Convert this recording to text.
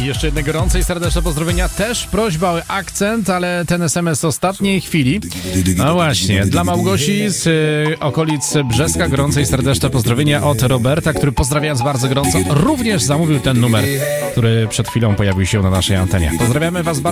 Jeszcze jedne gorące i serdeczne pozdrowienia. Też prośba o akcent, ale ten SMS z ostatniej chwili. No właśnie, dla Małgosi z okolic Brzeska gorące i serdeczne pozdrowienia od Roberta, który pozdrawiając bardzo gorąco również zamówił ten numer, który przed chwilą pojawił się na naszej antenie. Pozdrawiamy Was bardzo.